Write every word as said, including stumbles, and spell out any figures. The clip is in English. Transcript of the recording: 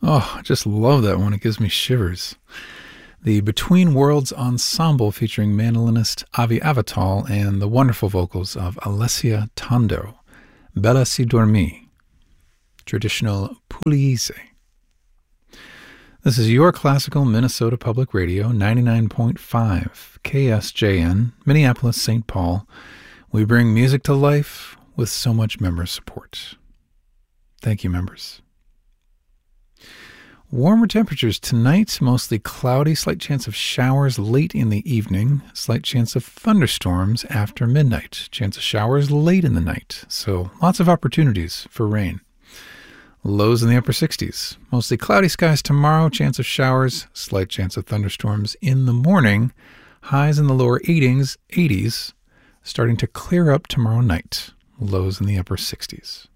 Oh, I just love that one. It gives me shivers. The Between Worlds Ensemble featuring mandolinist Avi Avital and the wonderful vocals of Alessia Tondo. Bella si dormi. Traditional Pugliese. This is your classical Minnesota Public Radio, ninety-nine point five K S J N, Minneapolis, Saint Paul. We bring music to life with so much member support. Thank you, members. Warmer temperatures tonight, mostly cloudy, slight chance of showers late in the evening, slight chance of thunderstorms after midnight, chance of showers late in the night, so lots of opportunities for rain. Lows in the upper sixties, mostly cloudy skies tomorrow, chance of showers, slight chance of thunderstorms in the morning, highs in the lower eighties, starting to clear up tomorrow night, lows in the upper sixties.